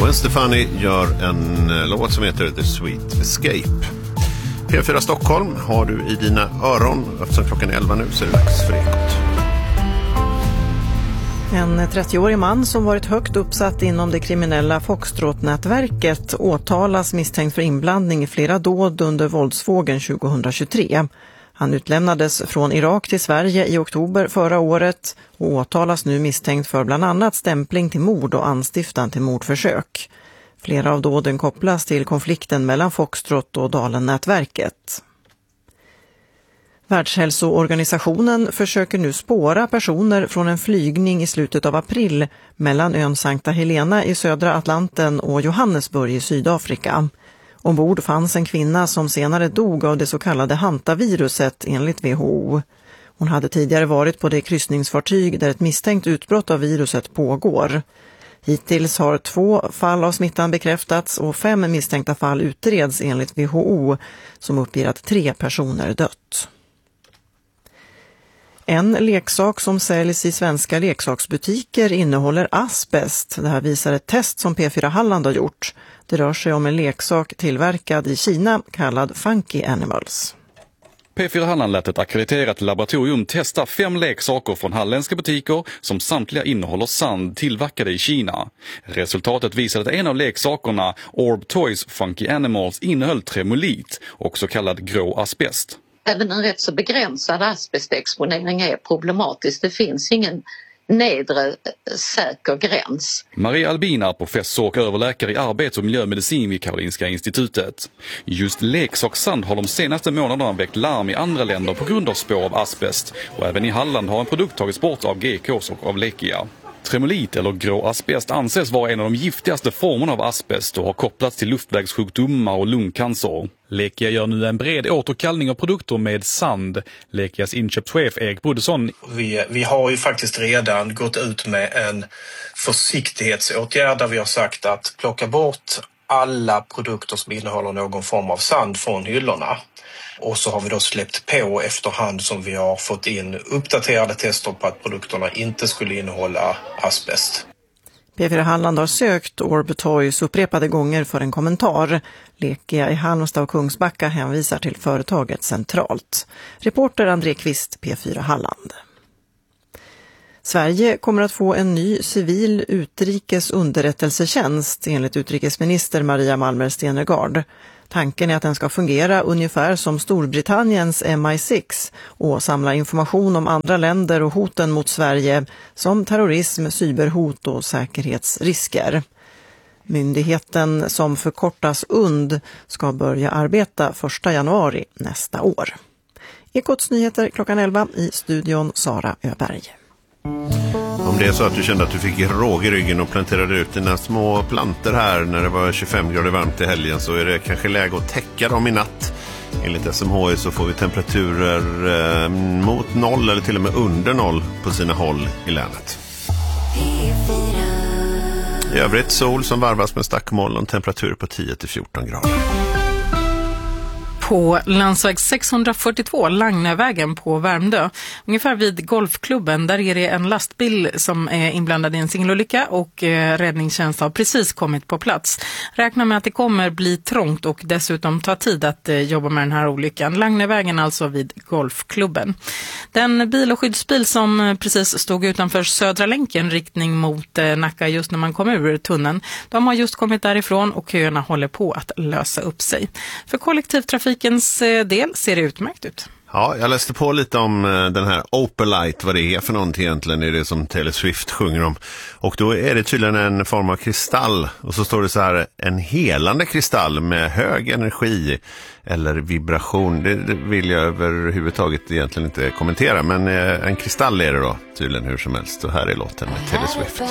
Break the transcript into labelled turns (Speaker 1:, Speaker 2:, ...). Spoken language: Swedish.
Speaker 1: Gwen Stefani gör en låt som heter The Sweet Escape. P4 Stockholm har du i dina öron. Eftersom klockan är 11 nu så är det dags för Ekot.
Speaker 2: En 30-årig man som varit högt uppsatt inom det kriminella Foxtrot-nätverket åtalas misstänkt för inblandning i flera dåd under våldsvågen 2023. Han utlämnades från Irak till Sverige i oktober förra året och åtalas nu misstänkt för bland annat stämpling till mord och anstiftan till mordförsök. Flera av dåden kopplas till konflikten mellan Foxtrot och Dalen-nätverket. Världshälsoorganisationen försöker nu spåra personer från en flygning i slutet av april mellan ön Sankta Helena i södra Atlanten och Johannesburg i Sydafrika. Ombord fanns en kvinna som senare dog av det så kallade hantaviruset enligt WHO. Hon hade tidigare varit på det kryssningsfartyg där ett misstänkt utbrott av viruset pågår. Hittills har 2 fall av smittan bekräftats och 5 misstänkta fall utreds enligt WHO som uppger att 3 personer dött. En leksak som säljs i svenska leksaksbutiker innehåller asbest. Det här visar ett test som P4 Halland har gjort. Det rör sig om en leksak tillverkad i Kina kallad Funky Animals.
Speaker 3: P4 Halland lät ett akkrediterat laboratorium testa 5 leksaker från halländska butiker som samtliga innehåller sand tillverkade i Kina. Resultatet visade att en av leksakerna, Orb Toys Funky Animals, innehöll tremolit, också kallad grå asbest.
Speaker 4: Även en rätt så begränsad asbestexponering är problematisk. Det finns ingen nedre säker gräns.
Speaker 3: Maria Albina, professor och överläkare i arbets- och miljömedicin vid Karolinska institutet. Just leksakssand har de senaste månaderna väckt larm i andra länder på grund av spår av asbest. Och även i Halland har en produkt tagits bort av GKs och av Lekia. Tremolit eller grå asbest anses vara en av de giftigaste formerna av asbest och har kopplats till luftvägssjukdomar och lungcancer. Lekia gör nu en bred återkallning av produkter med sand. Lekias inköpschef Erik Bodesson.
Speaker 5: Vi har ju faktiskt redan gått ut med en försiktighetsåtgärd där vi har sagt att plocka bort alla produkter som innehåller någon form av sand från hyllorna. Och så har vi då släppt på efterhand som vi har fått in uppdaterade tester på att produkterna inte skulle innehålla asbest.
Speaker 2: P4 Halland har sökt Orb Toys upprepade gånger för en kommentar. Lekia i Halmstad och Kungsbacka hänvisar till företaget centralt. Reporter André Kvist, P4 Halland. Sverige kommer att få en ny civil utrikes underrättelsetjänst enligt utrikesminister Maria Malmer Stenergard. Tanken är att den ska fungera ungefär som Storbritanniens MI6 och samla information om andra länder och hoten mot Sverige som terrorism, cyberhot och säkerhetsrisker. Myndigheten som förkortas UND ska börja arbeta 1 januari nästa år. Ekots nyheter klockan 11 i studion Sara Öberg.
Speaker 1: Om det är så att du kände att du fick råg i ryggen och planterade ut dina små planter här när det var 25 grader varmt i helgen, så är det kanske läge att täcka dem i natt. Enligt SMHI så får vi temperaturer mot 0 eller till och med under 0 på sina håll i länet. I övrigt sol som varvas med stackmoln och temperatur på 10-14 grader.
Speaker 6: På landsväg 642 Lagnävägen på Värmdö, ungefär vid golfklubben, där är det en lastbil som är inblandad i en singelolycka och räddningstjänst har precis kommit på plats. Räknar med att det kommer bli trångt och dessutom ta tid att jobba med den här olyckan. Lagnävägen alltså vid golfklubben. Den bil- och skyddsbil som precis stod utanför Södra länken riktning mot Nacka just när man kom ur tunneln, de har just kommit därifrån och köerna håller på att lösa upp sig. För kollektivtrafikens del ser det utmärkt ut.
Speaker 1: Ja, jag läste på lite om den här Opalite, vad det är för någonting egentligen, är det som Taylor Swift sjunger om. Och då är det tydligen en form av kristall. Och så står det så här, en helande kristall med hög energi eller vibration. Det vill jag överhuvudtaget egentligen inte kommentera, men en kristall är det då tydligen hur som helst. Och här är låten med Taylor Swift.